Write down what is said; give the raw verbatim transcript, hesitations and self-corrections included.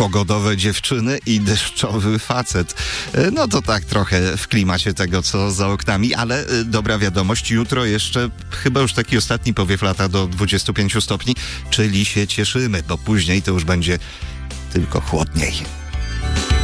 pogodowe dziewczyny i deszczowy facet. No to tak trochę w klimacie tego, co za oknami, ale dobra wiadomość, jutro jeszcze chyba już taki ostatni powiew lata do dwudziestu pięciu stopni, czyli się cieszymy, bo później to już będzie tylko chłodniej.